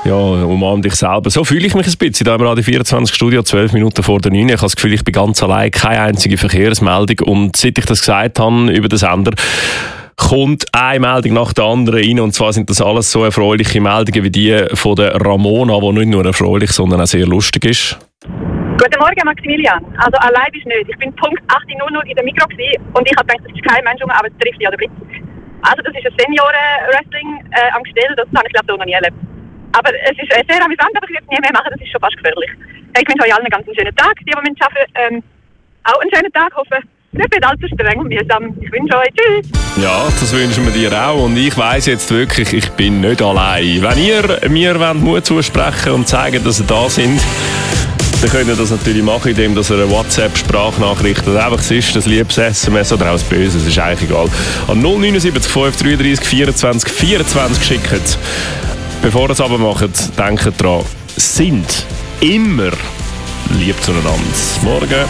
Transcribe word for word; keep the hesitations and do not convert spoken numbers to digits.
Ja, umarm dich selber. So fühle ich mich ein bisschen. Da haben wir Radio vierundzwanzig Studio, zwölf Minuten vor der neun. Ich habe das Gefühl, ich bin ganz allein, keine einzige Verkehrsmeldung. Und seit ich das gesagt habe über den Sender, kommt eine Meldung nach der anderen rein. Und zwar sind das alles so erfreuliche Meldungen wie die von der Ramona, die nicht nur erfreulich, sondern auch sehr lustig ist. Guten Morgen, Maximilian. Also allein bist du nicht. Ich bin Punkt achtzehn Uhr in der Mikro gewesen und ich habe gedacht, das ist kein Mensch, aber es trifft ja den Blitz. Also das ist ein Senioren-Wrestling äh, am Gestell, das habe ich glaube ich noch nie erlebt. Aber es ist äh, sehr amüsant, aber ich würde es nie mehr machen, das ist schon fast gefährlich. Ich wünsche euch allen einen ganz schönen Tag, die, die mit arbeiten, ähm, auch einen schönen Tag, hoffe, es wird nicht allzu streng und mühsam. Ich wünsche euch Tschüss. Ja, das wünschen wir dir auch und ich weiss jetzt wirklich, ich bin nicht allein. Wenn ihr mir Mut zusprechen und zeigen, dass ihr da sind, dann könnt ihr das natürlich machen, indem ihr eine WhatsApp-Sprachnachricht oder einfach es ist, ein liebes S M S oder auch ein böses, das ist eigentlich egal. An null neun sieben fünf drei drei vierundzwanzig vierundzwanzig schickt. Bevor ihr es aber macht, denkt dran, sind immer lieb zueinander. Morgen.